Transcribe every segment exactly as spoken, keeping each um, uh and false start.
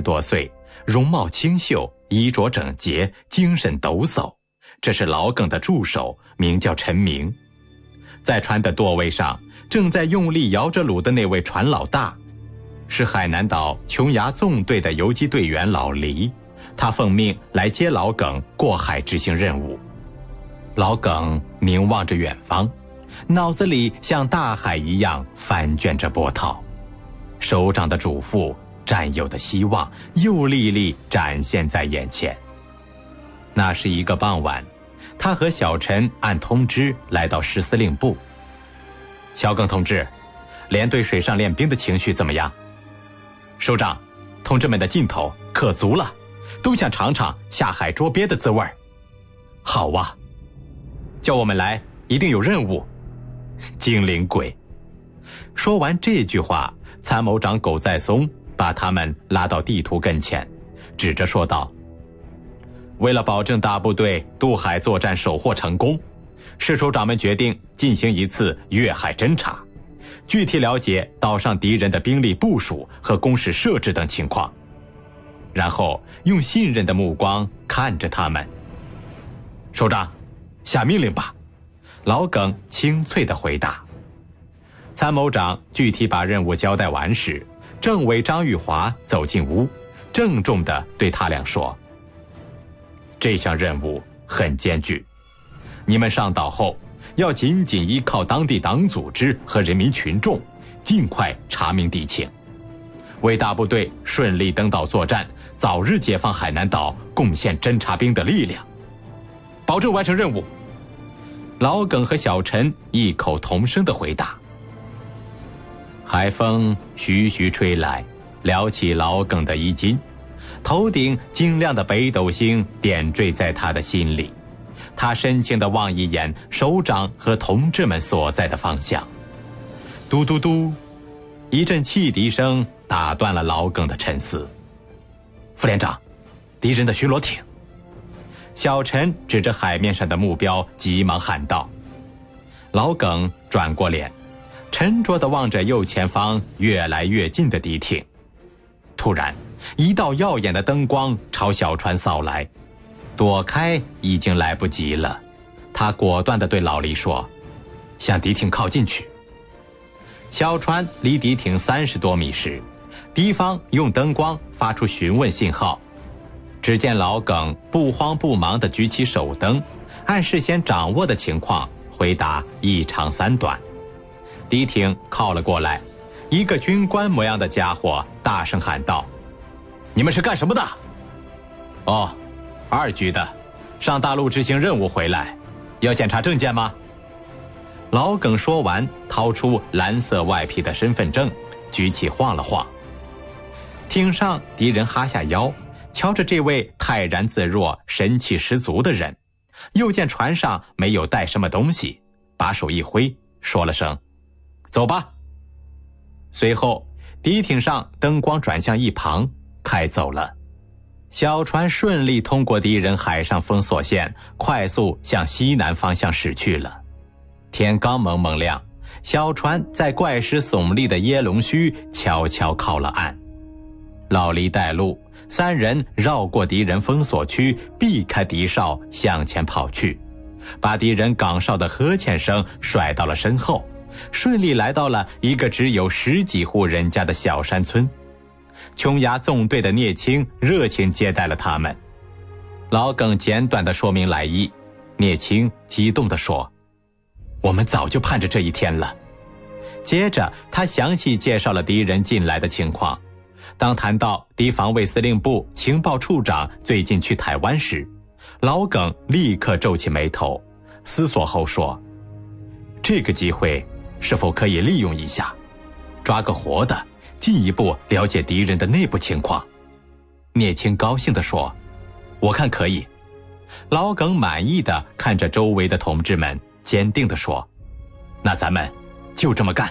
多岁，容貌清秀，衣着整洁，精神抖擞。这是老耿的助手，名叫陈明。在船的舵位上，正在用力摇着橹的那位船老大，是海南岛琼崖纵队的游击队员老黎，他奉命来接老耿过海执行任务。老耿凝望着远方，脑子里像大海一样翻卷着波涛，首长的嘱咐，战友的希望，又历历展现在眼前。那是一个傍晚，他和小陈按通知来到师司令部。小耿同志，连队水上练兵的情绪怎么样？首长，同志们的劲头可足了，都想尝尝下海捉鳖的滋味。好啊，叫我们来一定有任务。精灵鬼。说完这句话，参谋长苟在松把他们拉到地图跟前，指着说道：为了保证大部队渡海作战收获成功，师首长们决定进行一次越海侦察，具体了解岛上敌人的兵力部署和工事设置等情况，然后用信任的目光看着他们。首长，下命令吧。老耿清脆地回答。参谋长具体把任务交代完时，政委张玉华走进屋，郑重地对他俩说：这项任务很艰巨，你们上岛后要紧紧依靠当地党组织和人民群众，尽快查明敌情，为大部队顺利登岛作战，早日解放海南岛贡献侦察兵的力量，保证完成任务。老耿和小陈异口同声地回答。海风徐徐吹来，撩起老耿的衣襟，头顶晶亮的北斗星点缀在他的心里。他深情地望一眼首长和同志们所在的方向。嘟嘟嘟，一阵汽笛声打断了老耿的沉思。副连长，敌人的巡逻艇。小陈指着海面上的目标急忙喊道。老耿转过脸，沉着地望着右前方越来越近的敌艇。突然，一道耀眼的灯光朝小船扫来，躲开已经来不及了。他果断地对老黎说：向敌艇靠近去。小船离敌艇三十多米时，敌方用灯光发出询问信号。只见老耿不慌不忙地举起手灯，按事先掌握的情况回答一长三短。敌艇靠了过来，一个军官模样的家伙大声喊道：你们是干什么的？哦，二局的，上大陆执行任务回来，要检查证件吗？老耿说完，掏出蓝色外皮的身份证，举起晃了晃。艇上敌人哈下腰，瞧着这位泰然自若、神气十足的人，又见船上没有带什么东西，把手一挥，说了声：走吧。随后敌艇上灯光转向一旁，开走了。小船顺利通过敌人海上封锁线，快速向西南方向驶去了。天刚蒙蒙亮，小船在怪石耸立的耶龙须悄悄靠了岸。老黎带路，三人绕过敌人封锁区，避开敌哨向前跑去，把敌人岗哨的呵欠声甩到了身后，顺利来到了一个只有十几户人家的小山村。琼崖纵队的聂青热情接待了他们。老耿简短地说明来意，聂青激动地说：我们早就盼着这一天了。接着他详细介绍了敌人进来的情况。当谈到敌防卫司令部情报处长最近去台湾时，老耿立刻皱起眉头，思索后说：这个机会是否可以利用一下，抓个活的，进一步了解敌人的内部情况？聂青高兴地说：我看可以。老耿满意地看着周围的同志们，坚定地说：那咱们就这么干。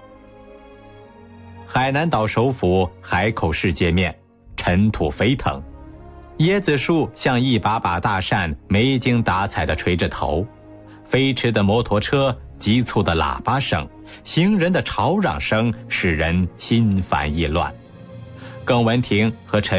海南岛首府海口市界面尘土飞腾，椰子树像一把把大扇，没精打采地垂着头，飞驰的摩托车，急促的喇叭声，行人的吵嚷声，使人心烦意乱。耿文婷和陈